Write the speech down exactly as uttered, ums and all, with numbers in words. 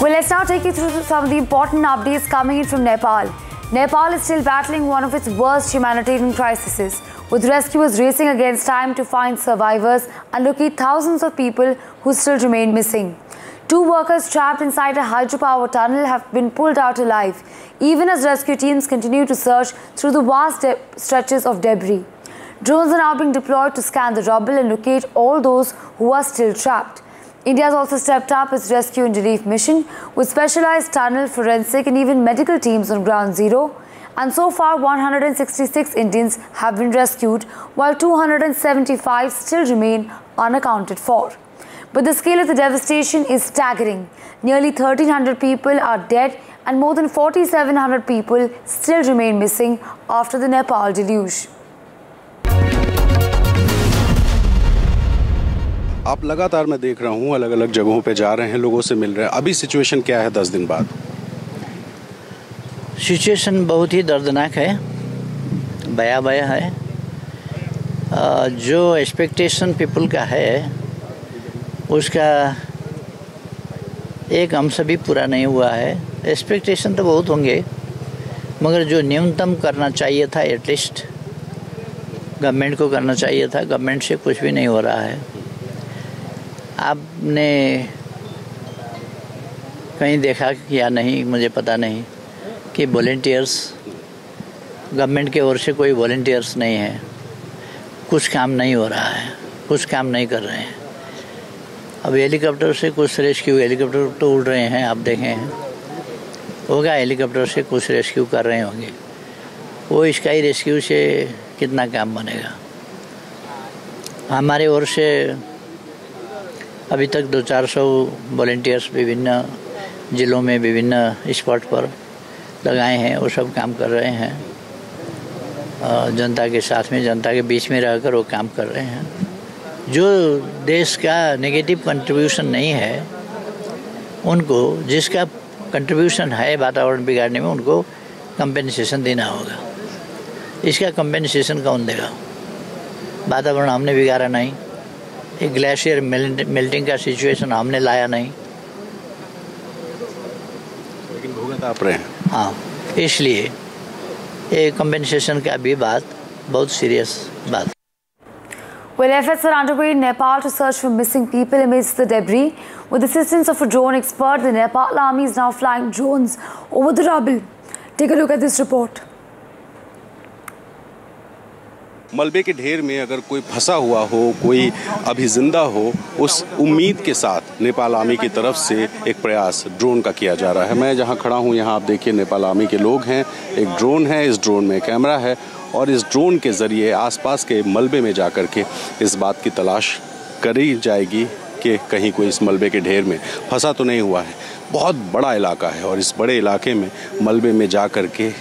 Well, let's now take you through some of the important updates coming in from Nepal. Nepal is still battling one of its worst humanitarian crises, with rescuers racing against time to find survivors and locate thousands of people who still remain missing. Two workers trapped inside a hydropower tunnel have been pulled out alive, even as rescue teams continue to search through the vast stretches of debris. Drones are now being deployed to scan the rubble and locate all those who are still trapped. India has also stepped up its rescue and relief mission with specialized tunnel, forensic and even medical teams on ground zero. And so far, one hundred sixty-six Indians have been rescued, while two hundred seventy-five still remain unaccounted for. But the scale of the devastation is staggering. Nearly thirteen hundred people are dead and more than forty-seven hundred people still remain missing after the Nepal deluge. आप लगातार मैं देख रहा हूँ अलग अलग जगहों पे जा रहे हैं, लोगों से मिल रहे हैं। अभी सिचुएशन क्या है दस दिन बाद? सिचुएशन बहुत ही दर्दनाक है, भयावह है। जो एक्सपेक्टेशन पीपल का है उसका एक अंश भी पूरा नहीं हुआ है। एक्सपेक्टेशन तो बहुत होंगे, मगर जो न्यूनतम करना चाहिए था एटलीस्ट गवर्नमेंट को करना चाहिए था, गवर्नमेंट से कुछ भी नहीं हो रहा है। आपने कहीं देखा या नहीं मुझे पता नहीं कि वॉलंटियर्स, गवर्नमेंट के ओर से कोई वॉलंटियर्स नहीं है, कुछ काम नहीं हो रहा है, कुछ काम नहीं कर रहे हैं। अब हेलीकॉप्टर से कुछ रेस्क्यू, हेलीकॉप्टर तो उड़ रहे हैं, आप देखें हैं होगा, हेलीकॉप्टर से कुछ रेस्क्यू कर रहे होंगे। वो स्काई रेस्क्यू से कितना काम बनेगा? हमारे ओर से अभी तक दो चार सौ वॉलंटियर्स विभिन्न ज़िलों में विभिन्न स्पॉट पर लगाए हैं, वो सब काम कर रहे हैं। जनता के साथ में, जनता के बीच में रहकर वो काम कर रहे हैं। जो देश का नेगेटिव कंट्रीब्यूशन नहीं है, उनको जिसका कंट्रीब्यूशन है वातावरण बिगाड़ने में, उनको कंपेंसेशन देना होगा। इसका कंपेंसेशन कौन देगा? वातावरण हमने बिगाड़ा नहीं, एक ग्लेशियर मेल्टिंग का सिचुएशन हमने लाया नहीं, लेकिन भुगत आप रहे हैं। हाँ, इसलिए ये कंपेंसेशन का भी बात बहुत सीरियस बात। Well, efforts are underway in Nepal to search for missing people amidst the debris. With the assistance of a drone expert, the Nepal army is now flying drones over the rubble. Take a look at this report. मलबे के ढेर में अगर कोई फंसा हुआ हो, कोई अभी जिंदा हो, उस उम्मीद के साथ नेपाल आर्मी की तरफ से एक प्रयास ड्रोन का किया जा रहा है। मैं जहां खड़ा हूं यहां आप देखिए नेपाल आर्मी के लोग हैं, एक ड्रोन है, इस ड्रोन में कैमरा है और इस ड्रोन के ज़रिए आसपास के मलबे में जाकर के इस बात की तलाश करी जाएगी कि कहीं कोई इस मलबे के ढेर में फंसा तो नहीं हुआ है। बहुत बड़ा इलाका है और इस बड़े इलाके में मलबे में जा कर के